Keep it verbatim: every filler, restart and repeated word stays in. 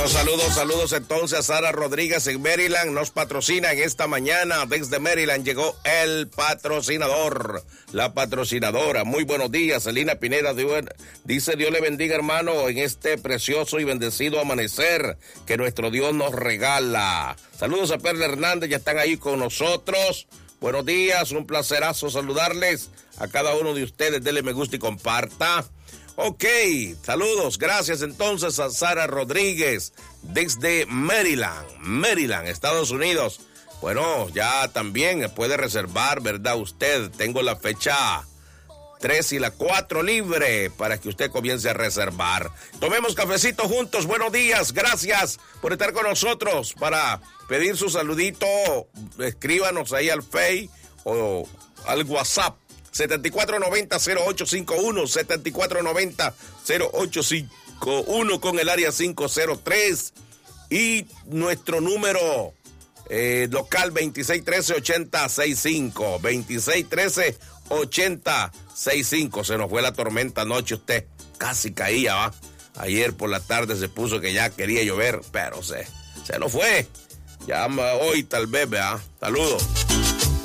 Bueno, saludos, saludos entonces a Sara Rodríguez en Maryland. Nos patrocina en esta mañana. Desde Maryland llegó el patrocinador, la patrocinadora. Muy buenos días, Celina Pineda. Dice: Dios le bendiga, hermano, en este precioso y bendecido amanecer que nuestro Dios nos regala. Saludos a Perla Hernández, ya están ahí con nosotros. Buenos días, un placerazo saludarles a cada uno de ustedes. Dele me gusta y comparta. Ok, saludos, gracias entonces a Sara Rodríguez desde Maryland, Maryland, Estados Unidos. Bueno, ya también puede reservar, ¿verdad? Usted, tengo la fecha tres y la cuatro libre para que usted comience a reservar. Tomemos cafecito juntos, buenos días, gracias por estar con nosotros. Para pedir su saludito, escríbanos ahí al Face o al WhatsApp. setenta y cuatro noventa cero ocho cincuenta y uno, setenta y cuatro noventa cero ocho cincuenta y uno con el área cinco cero tres y nuestro número eh, local veintiséis trece ochenta sesenta y cinco, veintiséis trece ochenta sesenta y cinco. Se nos fue la tormenta anoche, usted casi caía, ¿va? Ayer por la tarde se puso que ya quería llover, pero se, se nos fue. Ya hoy tal vez, ¿verdad? Saludos.